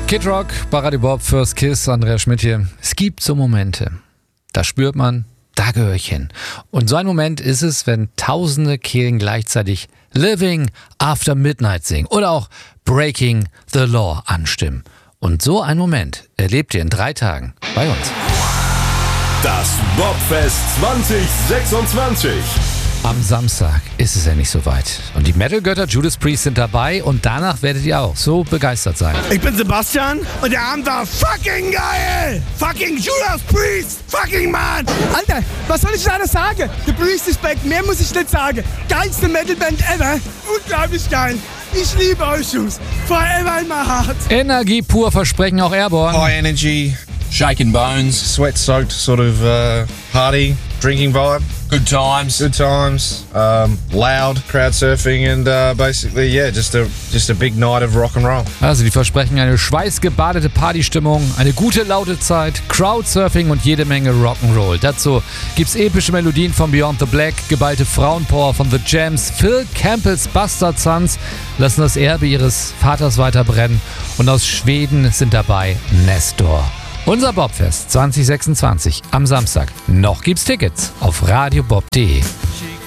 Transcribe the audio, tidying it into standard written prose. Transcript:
Kid Rock, bei Radio Bob, First Kiss, Andreas Schmidt hier. Es gibt so Momente, da spürt man, da gehöre ich hin. Und so ein Moment ist es, wenn tausende Kehlen gleichzeitig Living After Midnight singen oder auch Breaking the Law anstimmen. Und so einen Moment erlebt ihr in 3 Tagen bei uns. Das Bobfest 2026. Am Samstag ist es ja nicht so weit. Und die Metal-Götter Judas Priest sind dabei und danach werdet ihr auch so begeistert sein. Ich bin Sebastian und der Abend war fucking geil! Fucking Judas Priest! Fucking Mann! Alter, was soll ich da sagen? The Priest is back, mehr muss ich nicht sagen. Geilste Metalband ever. Unglaublich geil. Ich liebe euch, Jungs. Forever in my heart. Energie pur versprechen auch Airborne. High energy, Shaking bones, sweat-soaked sort of party, drinking vibe. good times. Good times, loud crowd surfing, and basically, yeah, just a big night of rock and roll. Also die versprechen eine schweißgebadete Partystimmung, eine gute laute Zeit, Crowdsurfing und jede Menge Rock'n'Roll. Dazu gibt's epische Melodien von Beyond the Black, geballte Frauenpower von The Jams, Phil Campbells Bastard Sons lassen das Erbe ihres Vaters weiterbrennen und aus Schweden sind dabei Nestor. Unser Bobfest 2026 am Samstag. Noch gibt's Tickets auf radiobob.de.